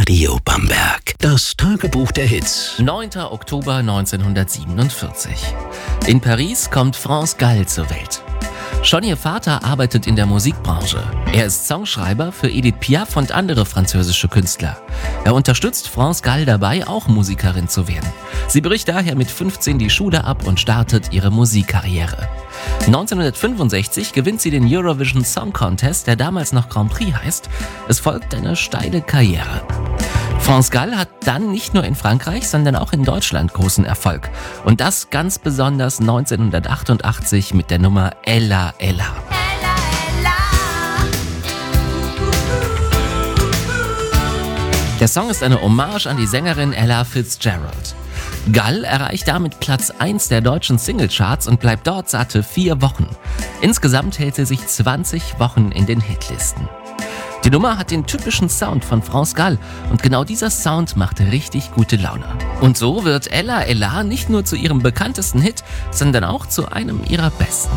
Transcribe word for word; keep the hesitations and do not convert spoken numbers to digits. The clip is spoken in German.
Radio Bamberg. Das Tagebuch der Hits. neunter Oktober neunzehnhundertsiebenundvierzig. In Paris kommt France Gall zur Welt. Schon ihr Vater arbeitet in der Musikbranche. Er ist Songschreiber für Edith Piaf und andere französische Künstler. Er unterstützt France Gall dabei, auch Musikerin zu werden. Sie bricht daher mit fünfzehn die Schule ab und startet ihre Musikkarriere. neunzehnhundertfünfundsechzig gewinnt sie den Eurovision Song Contest, der damals noch Grand Prix heißt. Es folgt eine steile Karriere. France Gall hat dann nicht nur in Frankreich, sondern auch in Deutschland großen Erfolg. Und das ganz besonders neunzehnhundertachtundachtzig mit der Nummer Ella Ella. Der Song ist eine Hommage an die Sängerin Ella Fitzgerald. Gall erreicht damit Platz eins der deutschen Singlecharts und bleibt dort satte vier Wochen. Insgesamt hält sie sich zwanzig Wochen in den Hitlisten. Die Nummer hat den typischen Sound von France Gall und genau dieser Sound macht richtig gute Laune. Und so wird Ella Ella nicht nur zu ihrem bekanntesten Hit, sondern auch zu einem ihrer besten.